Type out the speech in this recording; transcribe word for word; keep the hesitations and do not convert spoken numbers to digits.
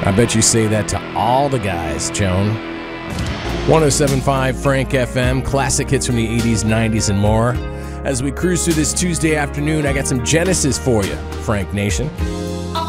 I bet you say that to all the guys, Joan. one oh seven point five Frank F M, classic hits from the eighties, nineties, and more. As we cruise through this Tuesday afternoon, I got some Genesis for you, Frank Nation.